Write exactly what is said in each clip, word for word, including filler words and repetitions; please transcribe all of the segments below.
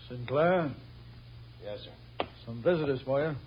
Sinclair? Yes, sir. Some visitors for you.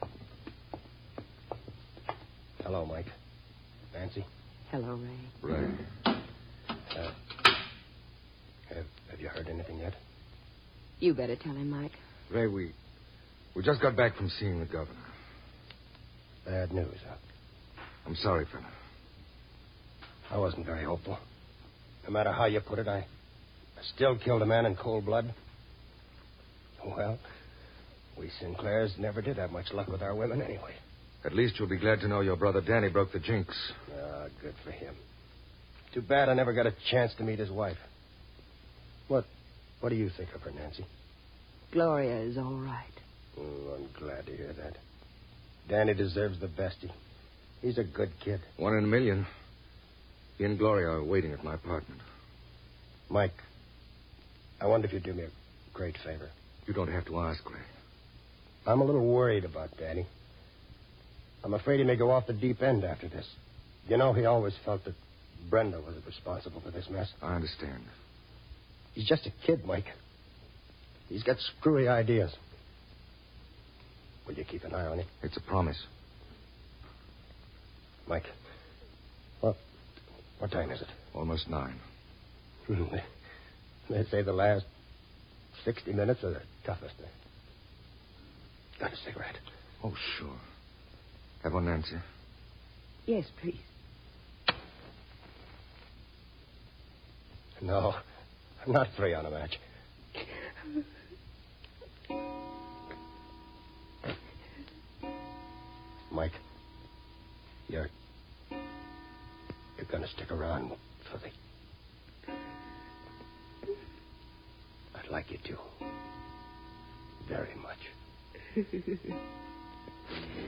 Hello, Mike. Nancy? Hello, Ray. Ray. Uh, have, have you heard anything yet? You better tell him, Mike. Ray, we... We just got back from seeing the governor. Bad news, huh? I'm sorry, fella. I wasn't very hopeful. No matter how you put it, I, I still killed a man in cold blood. Well, we Sinclairs never did have much luck with our women anyway. At least you'll be glad to know your brother Danny broke the jinx. Ah, good for him. Too bad I never got a chance to meet his wife. What, what do you think of her, Nancy? Gloria is all right. Oh, I'm glad to hear that. Danny deserves the best. He, he's a good kid. One in a million. He and Gloria are waiting at my apartment. Mike, I wonder if you'd do me a great favor. You don't have to ask, Ray. I'm a little worried about Danny. I'm afraid he may go off the deep end after this. You know, he always felt that Brenda was responsible for this mess. I understand. He's just a kid, Mike. He's got screwy ideas. Will you keep an eye on him? It's a promise. Mike, what, what time is it? Almost nine. They say the last sixty minutes are the toughest. Got a cigarette? Oh, sure. Have one, Nancy? Yes, please. No, I'm not free on a match. Mike, you're... You're going to stick around for the... I'd like you to. Very much.